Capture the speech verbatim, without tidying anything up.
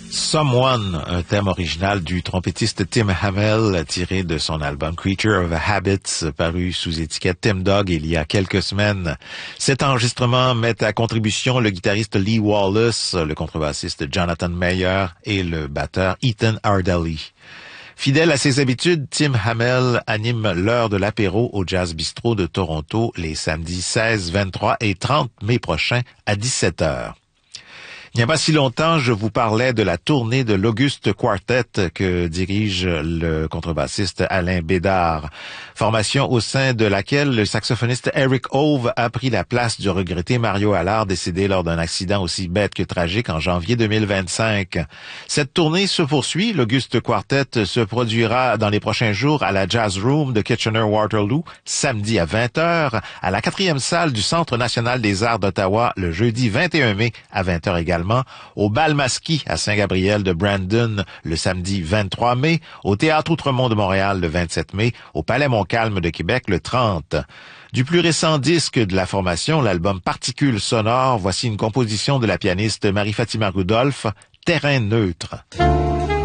Someone, un thème original du trompettiste Tim Hamel tiré de son album Creature of Habits paru sous étiquette Tim Dog il y a quelques semaines. Cet enregistrement met à contribution le guitariste Lee Wallace, le contrebassiste Jonathan Mayer et le batteur Ethan Ardali. Fidèle à ses habitudes, Tim Hamel anime l'heure de l'apéro au Jazz Bistro de Toronto les samedis seize, vingt-trois et trente mai prochains à dix-sept heures. Il n'y a pas si longtemps, je vous parlais de la tournée de l'Auguste Quartet que dirige le contrebassiste Alain Bédard. Formation au sein de laquelle le saxophoniste Eric Hove a pris la place du regretté Mario Allard, décédé lors d'un accident aussi bête que tragique en janvier deux mille vingt-cinq. Cette tournée se poursuit. L'Auguste Quartet se produira dans les prochains jours à la Jazz Room de Kitchener-Waterloo, samedi à vingt heures, à la quatrième salle du Centre national des arts d'Ottawa le jeudi vingt et un mai à vingt heures également, au Bal Masquis à Saint-Gabriel de Brandon le samedi vingt-trois mai, au Théâtre Outremont de Montréal le vingt-sept mai, au Palais Montcalm de Québec le trente. Du plus récent disque de la formation, l'album Particules sonores, voici une composition de la pianiste Marie-Fatima Rudolph, Terrain neutre.